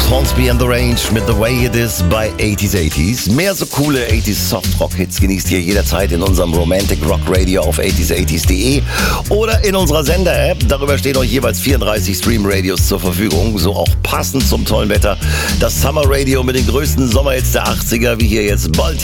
Hornsby and the Range mit The Way It Is bei 80s. Mehr so coole 80s Soft-Rock-Hits genießt ihr jederzeit in unserem Romantic Rock Radio auf 80s80s.de oder in unserer Sender-App. Darüber stehen euch jeweils 34 Stream-Radios zur Verfügung, so auch passend zum tollen Wetter. Das Summer Radio mit den größten Sommerhits der 80er, wie hier jetzt Baltimore.